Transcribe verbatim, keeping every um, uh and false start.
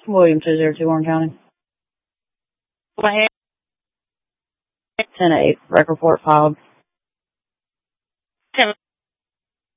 William two zero two, Warren County. Go ahead. ten eight, record report filed.